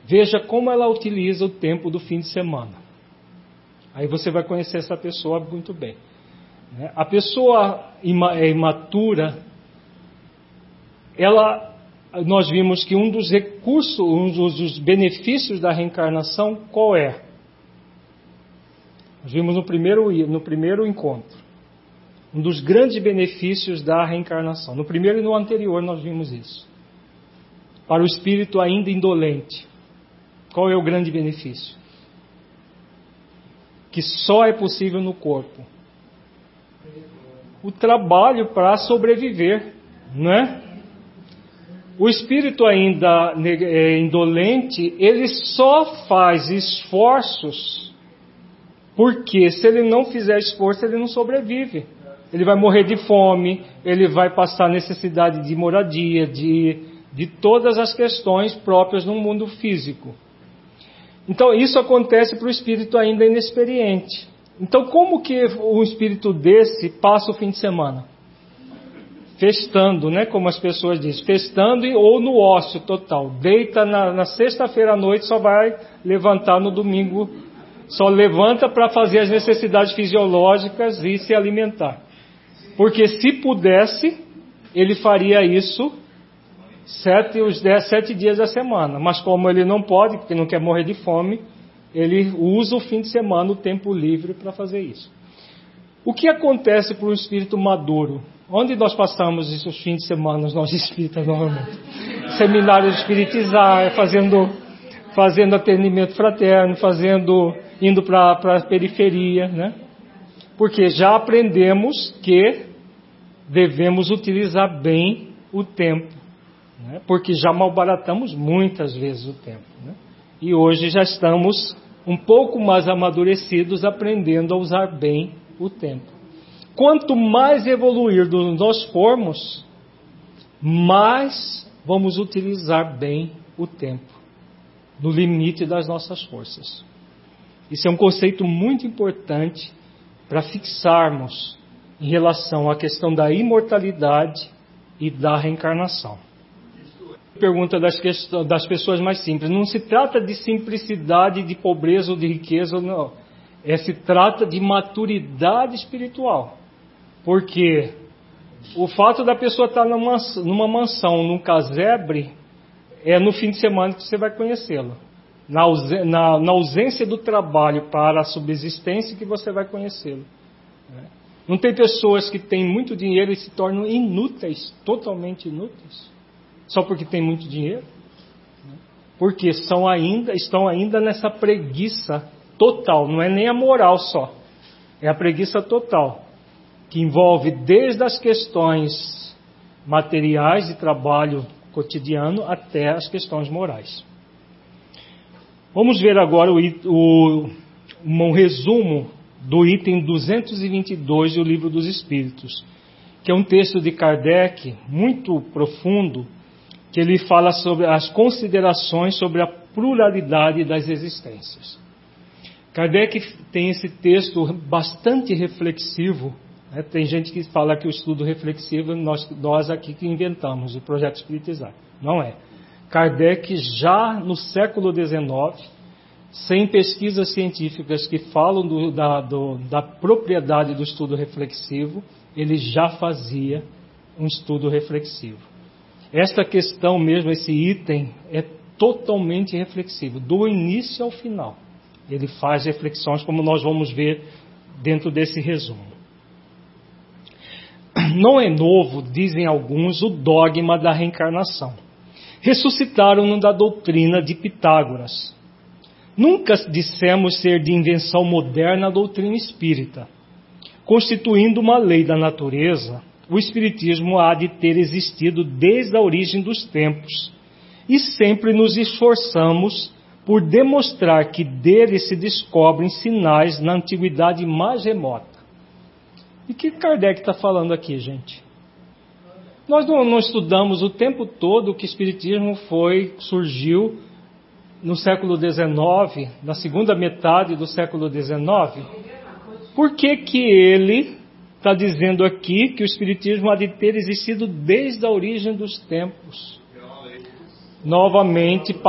Veja como ela utiliza o tempo do fim de semana. Aí você vai conhecer essa pessoa muito bem. A pessoa imatura, nós vimos que um dos recursos, um dos benefícios da reencarnação, qual é? Nós vimos no primeiro encontro. Um dos grandes benefícios da reencarnação. No primeiro e no anterior nós vimos isso. Para o espírito ainda indolente, qual é o grande benefício? Que só é possível no corpo. O trabalho para sobreviver, não é? O espírito ainda indolente, ele só faz esforços, porque se ele não fizer esforço, ele não sobrevive. Ele vai morrer de fome, ele vai passar necessidade de moradia, de todas as questões próprias no mundo físico. Então isso acontece para o espírito ainda inexperiente. Então como que um espírito desse passa o fim de semana? Festando, né? Como as pessoas dizem, festando ou no ócio total. Deita na sexta-feira à noite, só vai levantar no domingo, só levanta para fazer as necessidades fisiológicas e se alimentar. Porque se pudesse, ele faria isso 7 dias da semana. Mas como ele não pode, porque não quer morrer de fome, ele usa o fim de semana, o tempo livre, para fazer isso. O que acontece para um espírito maduro? Onde nós passamos os fins de semana, nós espíritas, normalmente? Seminários de espiritizar, fazendo atendimento fraterno, indo para a periferia, né? Porque já aprendemos que devemos utilizar bem o tempo, né? Porque já malbaratamos muitas vezes o tempo, né? E hoje já estamos um pouco mais amadurecidos, aprendendo a usar bem o tempo. Quanto mais evoluir nós formos, mais vamos utilizar bem o tempo, no limite das nossas forças. Isso é um conceito muito importante para fixarmos em relação à questão da imortalidade e da reencarnação. Pergunta das pessoas mais simples. Não se trata de simplicidade, de pobreza ou de riqueza, não. Se trata de maturidade espiritual. Porque o fato da pessoa estar numa mansão, num casebre, é no fim de semana que você vai conhecê-lo. Na ausência do trabalho para a subsistência que você vai conhecê-lo. Não tem pessoas que têm muito dinheiro e se tornam inúteis, totalmente inúteis, só porque tem muito dinheiro? Porque estão ainda nessa preguiça total, não é nem a moral só, é a preguiça total, que envolve desde as questões materiais de trabalho cotidiano até as questões morais. Vamos ver agora um resumo do item 222 do Livro dos Espíritos, que é um texto de Kardec muito profundo, que ele fala sobre as considerações sobre a pluralidade das existências. Kardec tem esse texto bastante reflexivo, né? Tem gente que fala que o estudo reflexivo nós aqui que inventamos, o Projeto Espiritizar. Não é. Kardec já no século XIX, sem pesquisas científicas que falam da propriedade do estudo reflexivo, ele já fazia um estudo reflexivo. Esta questão mesmo, esse item, é totalmente reflexivo, do início ao final. Ele faz reflexões, como nós vamos ver dentro desse resumo. Não é novo, dizem alguns, o dogma da reencarnação. Ressuscitaram-no da doutrina de Pitágoras. Nunca dissemos ser de invenção moderna a doutrina espírita. Constituindo uma lei da natureza, o espiritismo há de ter existido desde a origem dos tempos, e sempre nos esforçamos por demonstrar que dele se descobrem sinais na antiguidade mais remota. E o que Kardec está falando aqui, gente? Nós não estudamos o tempo todo que o espiritismo surgiu no século XIX, na segunda metade do século XIX. Por que ele está dizendo aqui que o espiritismo há de ter existido desde a origem dos tempos? Novamente,